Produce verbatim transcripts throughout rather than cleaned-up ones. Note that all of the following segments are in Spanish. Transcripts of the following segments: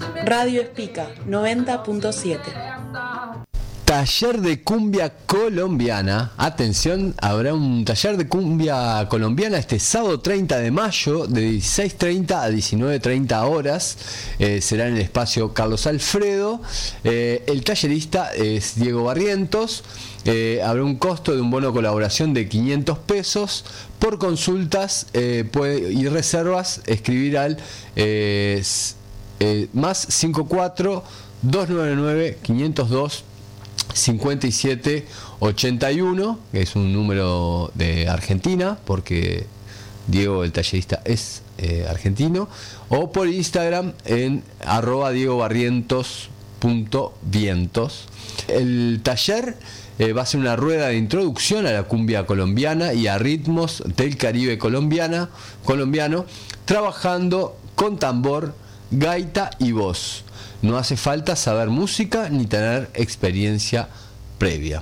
Radio Espica noventa punto siete. Taller de cumbia colombiana. Atención, habrá un taller de cumbia colombiana este sábado treinta de mayo de dieciséis treinta a diecinueve treinta horas. Eh, será en el espacio Carlos Alfredo. Eh, el tallerista es Diego Barrientos. Eh, habrá un costo de un bono de colaboración de quinientos pesos. Por consultas eh, puede, y reservas, escribir al eh, eh, más cincuenta y cuatro, doscientos noventa y nueve, quinientos dos, cincuenta y siete ochenta y uno, que es un número de Argentina, porque Diego, el tallerista, es eh, argentino, o por Instagram en arroba diego barrientos punto vientos. El taller eh, va a ser una rueda de introducción a la cumbia colombiana y a ritmos del Caribe colombiana, colombiano, trabajando con tambor, gaita y voz. No hace falta saber música ni tener experiencia previa.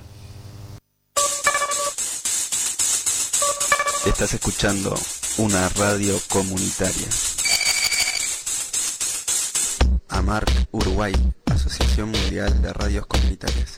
Estás escuchando una radio comunitaria. AMARC Uruguay, Asociación Mundial de Radios Comunitarias.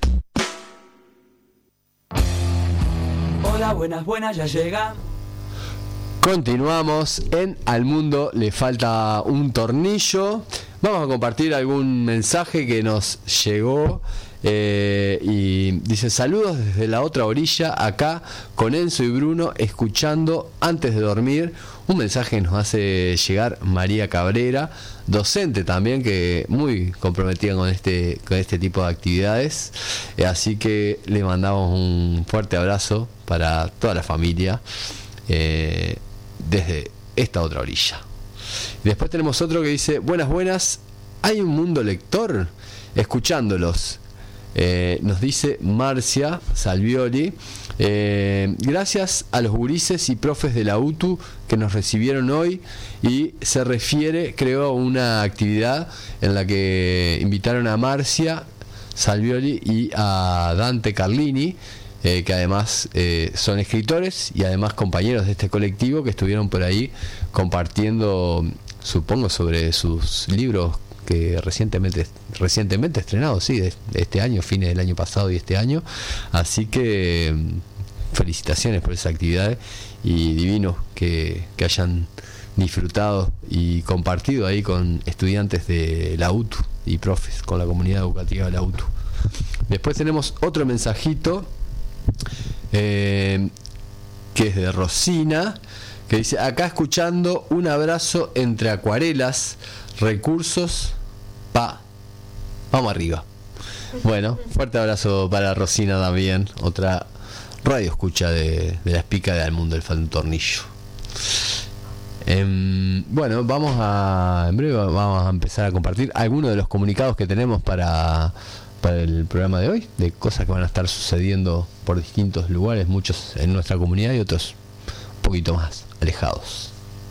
Hola, buenas, buenas, ya llega. Continuamos en Al Mundo Le Falta un Tornillo. Vamos a compartir algún mensaje que nos llegó eh, y dice: saludos desde la otra orilla, acá con Enzo y Bruno, escuchando antes de dormir. Un mensaje que nos hace llegar María Cabrera, docente también, que muy comprometida con este, con este tipo de actividades. Eh, así que le mandamos un fuerte abrazo para toda la familia eh, desde esta otra orilla. Después tenemos otro que dice: buenas, buenas, hay un mundo lector escuchándolos. Eh, nos dice Marcia Salvioli. Eh, gracias a los gurises y profes de la U T U que nos recibieron hoy, y se refiere, creo, a una actividad en la que invitaron a Marcia Salvioli y a Dante Carlini, Eh, que además eh, son escritores y además compañeros de este colectivo, que estuvieron por ahí compartiendo, supongo, sobre sus libros que recientemente recientemente estrenados, sí, de, de este año, fines del año pasado y este año. Así que felicitaciones por esa actividad, y divino que, que hayan disfrutado y compartido ahí con estudiantes de la U T U y profes, con la comunidad educativa de la U T U. Después tenemos otro mensajito Eh, que es de Rosina, que dice: acá escuchando, un abrazo entre acuarelas, recursos, pa, vamos arriba. Bueno, fuerte abrazo para Rosina también, otra radio escucha de, de la Espica de Al Mundo Le Falta un Tornillo. Eh, bueno, vamos a en breve vamos a empezar a compartir algunos de los comunicados que tenemos para para el programa de hoy, de cosas que van a estar sucediendo por distintos lugares, muchos en nuestra comunidad y otros un poquito más alejados.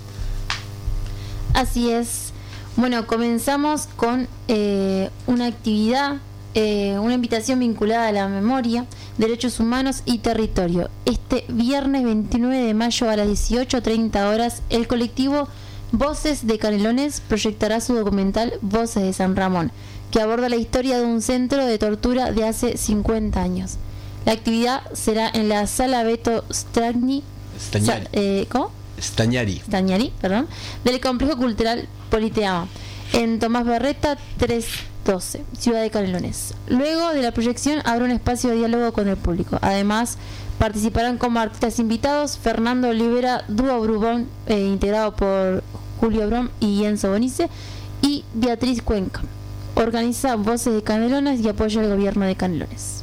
Así es. Bueno, comenzamos con eh, una actividad, eh, una invitación vinculada a la memoria, derechos humanos y territorio. Este viernes veintinueve de mayo a las dieciocho treinta horas, el colectivo Voces de Canelones proyectará su documental Voces de San Ramón, que aborda la historia de un centro de tortura de hace cincuenta años. La actividad será en la sala Beto Stagnari, Stagnari. Sa, eh, ¿cómo? Stagnari. Stagnari, perdón, del Complejo Cultural Politeama, en Tomás Berreta trescientos doce, Ciudad de Canelones. Luego de la proyección habrá un espacio de diálogo con el público. Además, participarán como artistas invitados Fernando Olivera, Dúo Brubón, eh, integrado por Julio Brom y Enzo Bonice, y Beatriz Cuenca. Organiza Voces de Canelones y apoya el gobierno de Canelones.